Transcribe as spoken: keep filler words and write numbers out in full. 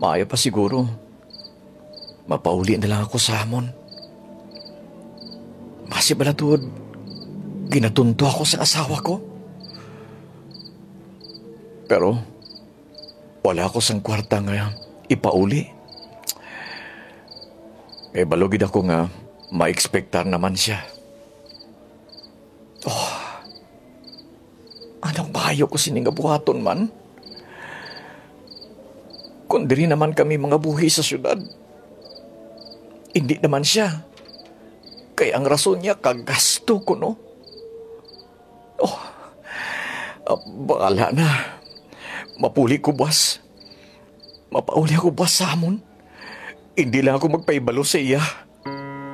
Maayo pa siguro. Mapauli na lang ako sa hamon. Masi balatod, ginatunto ako sa asawa ko. Pero, wala ako sang kwarta nga ipauli. Eh, balugid ako nga, ma-expectar naman siya. Oh, anong bahayo ko sining buhaton man? Kung diri naman kami mga buhi sa syudad, hindi naman siya. Kaya ang rason niya, kagasto ko, no? Oh, ah, bahala na. Mapuli ko, boss. Mapauli ako, boss, sa hamon. Hindi lang ako magpaibalo sa iya.